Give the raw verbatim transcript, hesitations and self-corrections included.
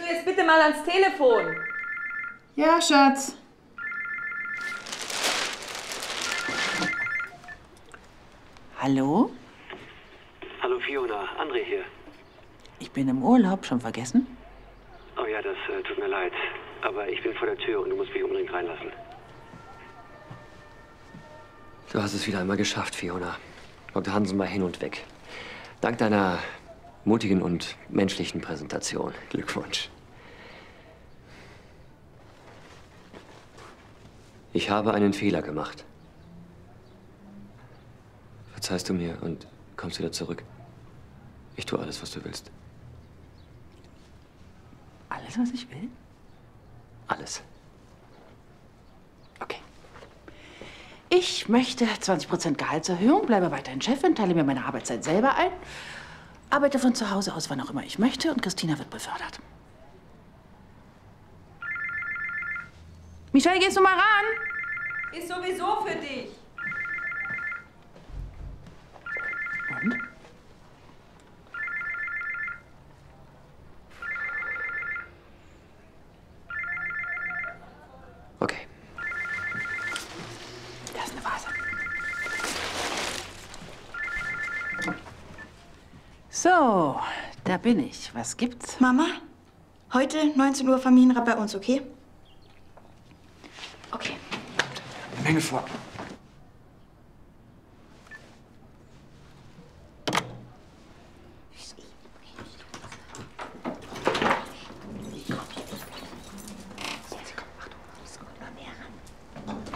jetzt bitte mal ans Telefon. Ja, Schatz. Hallo? Hallo Fiona, André hier. Ich bin im Urlaub, schon vergessen? Oh ja, das äh, tut mir leid. Aber ich bin vor der Tür und du musst mich unbedingt reinlassen. Du hast es wieder einmal geschafft, Fiona. Doktor Hansen war hin und weg. Dank deiner mutigen und menschlichen Präsentation. Glückwunsch. Ich habe einen Fehler gemacht. Verzeihst du mir und kommst wieder zurück? Ich tue alles, was du willst. Alles, was ich will? Alles. Okay. Ich möchte zwanzig Prozent Gehaltserhöhung, bleibe weiterhin Chefin, teile mir meine Arbeitszeit selber ein, arbeite von zu Hause aus, wann auch immer ich möchte, und Christina wird befördert. Michelle, gehst du mal ran? Ist sowieso für dich. Und? Okay. Da ist eine Vase. So, da bin ich. Was gibt's? Mama, heute neunzehn Uhr Familienrat bei uns, okay? Okay. Menge vor.